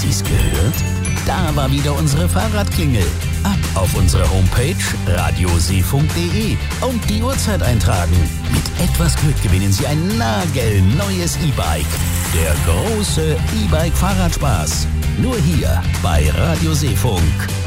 Sie's gehört? Da war wieder unsere Fahrradklingel. Ab auf unsere Homepage radioseefunk.de und die Uhrzeit eintragen. Mit etwas Glück gewinnen Sie ein nagelneues E-Bike. Der große E-Bike-Fahrradspaß. Nur hier bei Radio Seefunk.